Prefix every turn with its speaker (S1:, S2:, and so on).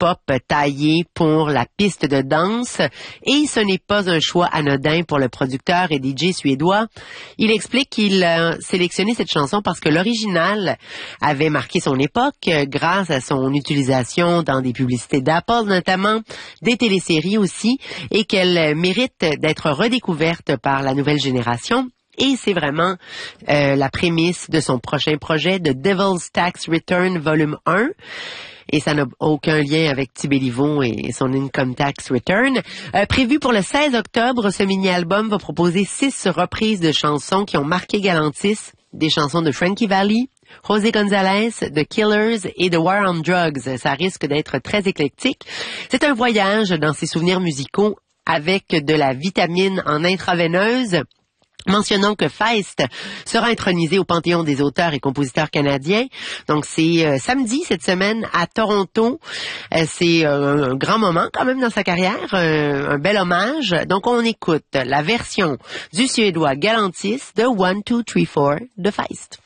S1: pop taillé pour la piste de danse et ce n'est pas un choix anodin pour le producteur et DJ suédois. Il explique qu'il a sélectionné cette chanson parce que l'original avait marqué son époque grâce à son utilisation dans des publicités d'Apple notamment, des téléséries aussi, et qu'elle mérite d'être redécouverte par la nouvelle génération. Et c'est vraiment la prémisse de son prochain projet, The Devil's Tax Return Volume 1. Et ça n'a aucun lien avec Thibéliveau et son Income Tax Return. Prévu pour le 16 octobre, ce mini-album va proposer 6 reprises de chansons qui ont marqué Galantis, des chansons de Frankie Valli, José González, The Killers et The War on Drugs. Ça risque d'être très éclectique. C'est un voyage dans ses souvenirs musicaux avec de la vitamine en intraveineuse. Mentionnons que Feist sera intronisé au Panthéon des auteurs et compositeurs canadiens. Donc c'est samedi cette semaine à Toronto. C'est un grand moment quand même dans sa carrière, un bel hommage. Donc on écoute la version du Suédois Galantis de 1, 2, 3, 4 de Feist.